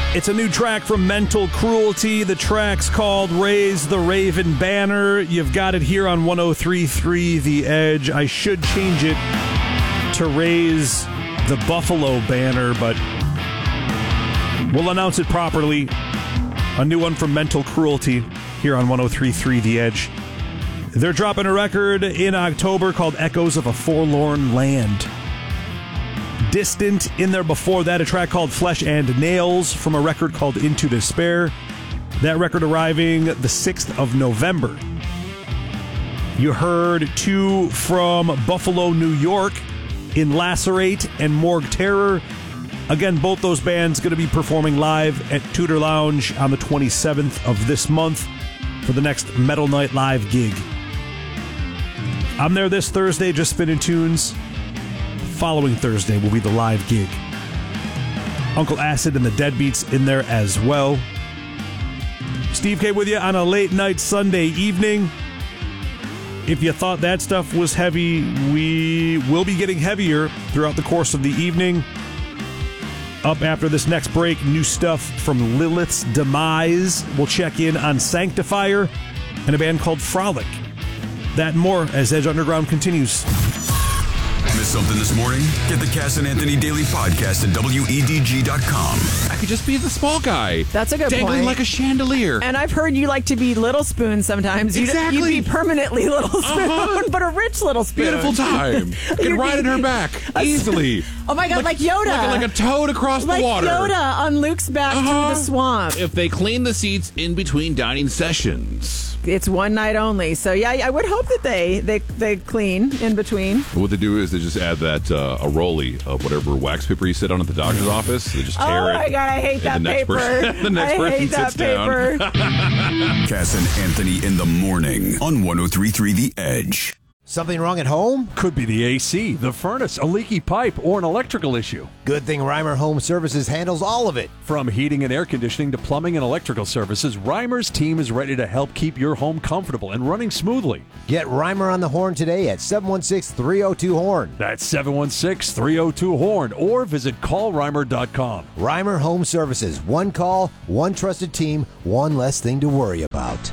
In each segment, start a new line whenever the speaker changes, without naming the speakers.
It's a new track from Mental Cruelty. The track's called Raise the Raven Banner. You've got it here on 103.3 The Edge. I should change it to Raise the Buffalo Banner, but we'll announce it properly. A new one from Mental Cruelty here on 103.3 The Edge. They're dropping a record in October called Echoes of a Forlorn Land. Distant in there before that, a track called Flesh and Nails from a record called Into Despair. That record arriving the 6th of November. You heard two from Buffalo, New York in Lacerate and Morgue Terror. Again, both those bands going to be performing live at Tudor Lounge on the 27th of this month for the next Metal Night Live gig. I'm there this Thursday, just spinning tunes. Following Thursday will be the live gig. Uncle Acid and the Deadbeats in there as well. Steve K with you on a late night Sunday evening. If you thought that stuff was heavy, we will be getting heavier throughout the course of the evening. Up after this next break, new stuff from Lilith's Demise. We'll check in on Sanctifier and a band called Frolic. That and more as Edge Underground continues.
Miss something this morning? Get the Cass and Anthony Daily Podcast at WEDG.com.
I could just be the small guy.
That's a good
dangling
point.
like a chandelier.
And I've heard you like to be Little Spoon sometimes.
Exactly.
You'd be permanently Little Spoon, but a rich Little Spoon.
Beautiful time. I can ride on her back easily.
Oh my God, like Yoda.
Like a toad across the water.
Like Yoda on Luke's back through the swamp.
If they clean the seats in between dining sessions.
It's one night only. So yeah, I would hope that they clean in between.
What they do is they just add that a rollie of whatever wax paper you sit on at the doctor's office. They just tear it.
Oh my God, I hate that paper.
The next person sits down.
Cass and Anthony in the morning on 103.3 The Edge.
Something wrong at home?
Could be the AC, the furnace, a leaky pipe, or an electrical issue.
Good thing Reimer Home Services handles all of it.
From heating and air conditioning to plumbing and electrical services, Reimer's team is ready to help keep your home comfortable and running smoothly.
Get Reimer on the horn today at 716-302-HORN.
That's 716-302-HORN, or visit callreimer.com.
Reimer Home Services. One call, one trusted team, one less thing to worry about.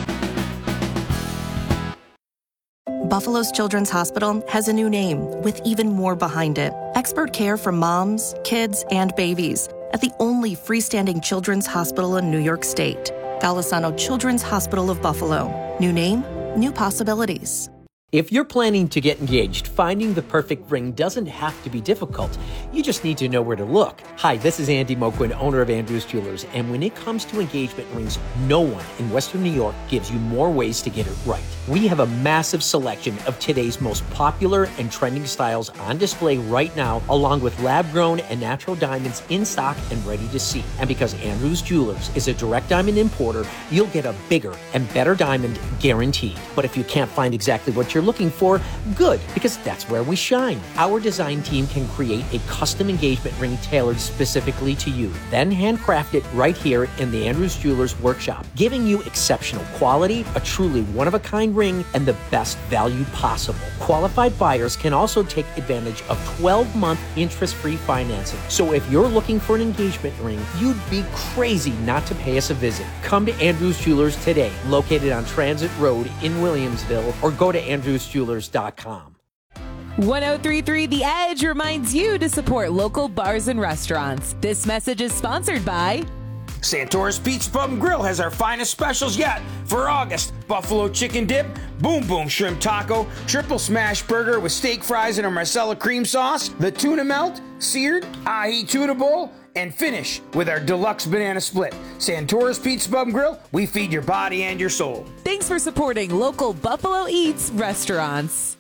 Buffalo's Children's Hospital has a new name with even more behind it. Expert care for moms, kids, and babies at the only freestanding children's hospital in New York State. Golisano Children's Hospital of Buffalo. New name, new possibilities.
If you're planning to get engaged, finding the perfect ring doesn't have to be difficult. You just need to know where to look. Hi, this is Andy Moquin, owner of Andrews Jewelers, and when it comes to engagement rings, no one in Western New York gives you more ways to get it right. We have a massive selection of today's most popular and trending styles on display right now, along with lab-grown and natural diamonds in stock and ready to see. And because Andrews Jewelers is a direct diamond importer, you'll get a bigger and better diamond guaranteed. But if you can't find exactly what you're looking for, good, because that's where we shine. Our design team can create a custom engagement ring tailored specifically to you, then handcraft it right here in the Andrews Jewelers workshop, giving you exceptional quality, a truly one-of-a-kind ring, and the best value possible. Qualified buyers can also take advantage of 12-month interest-free financing. So if you're looking for an engagement ring, you'd be crazy not to pay us a visit. Come to Andrews Jewelers today, located on Transit Road in Williamsville, or go to andrewsjewelers.com.
103.3 The Edge reminds you to support local bars and restaurants. This message is sponsored by
Santora's Pizza Pub and Grill has our finest specials yet for August. Buffalo chicken dip, boom boom shrimp taco, triple smash burger with steak fries and a Marcella cream sauce, the tuna melt, seared, ahi tuna bowl, and finish with our deluxe banana split. Santora's Pizza Pub and Grill, we feed your body and your soul.
Thanks for supporting local Buffalo Eats restaurants.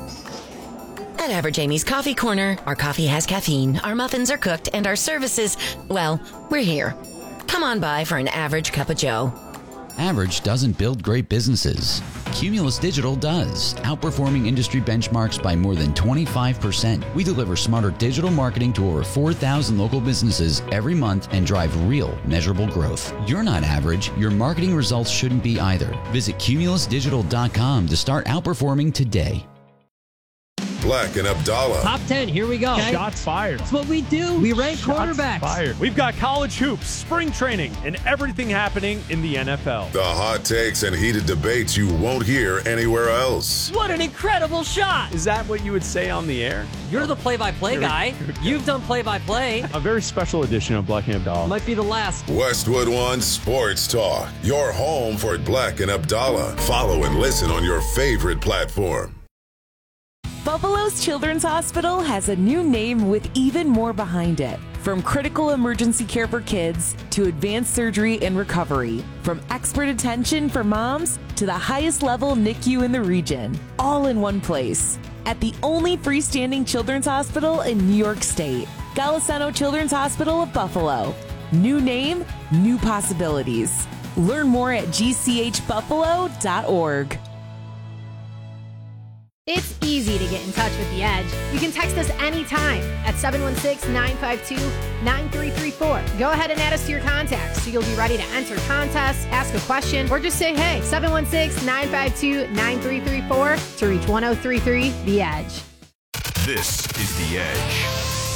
At Average Amy's Coffee Corner, our coffee has caffeine, our muffins are cooked, and our services, well, we're here. Come on by for an average cup of joe.
Average doesn't build great businesses. Cumulus Digital does, outperforming industry benchmarks by more than 25%. We deliver smarter digital marketing to over 4,000 local businesses every month and drive real, measurable growth. You're not average. Your marketing results shouldn't be either. Visit cumulusdigital.com to start outperforming today.
Black and Abdallah.
Top 10, here we go.
Shots fired.
That's what we do. We rank quarterbacks.
Fired.
We've got college hoops, spring training, and everything happening in the NFL.
The hot takes and heated debates you won't hear anywhere else.
What an incredible shot.
Is that what you would say on the air?
You're the play-by-play guy. You've done play-by-play.
A very special edition of Black and Abdallah.
Might be the last.
Westwood One Sports Talk. Your home for Black and Abdallah. Follow and listen on your favorite platform.
Buffalo's Children's Hospital has a new name with even more behind it. From critical emergency care for kids to advanced surgery and recovery. From expert attention for moms to the highest level NICU in the region. All in one place. At the only freestanding children's hospital in New York State. Golisano Children's Hospital of Buffalo. New name, new possibilities. Learn more at gchbuffalo.org.
It's easy to get in touch with The Edge. You can text us anytime at 716-952-9334. Go ahead and add us to your contacts so you'll be ready to enter contests, ask a question, or just say hey. 716-952-9334 to reach 1033 The Edge.
This is The Edge.